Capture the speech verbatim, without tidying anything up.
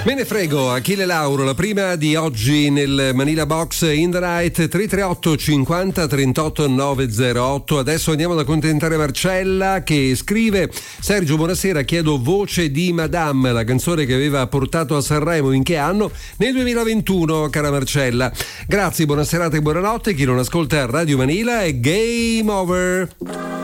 Me ne frego, Achille Lauro, la prima di oggi nel Manila Box in the Night. Tre tre otto cinquanta trentotto novecentotto. Adesso andiamo ad accontentare Marcella che scrive: Sergio, buonasera, chiedo Voce di Madame, la canzone che aveva portato a Sanremo in che anno? Nel duemilaventuno, cara Marcella. Grazie, buona serata e buonanotte. Chi non ascolta Radio Manila è Game Over.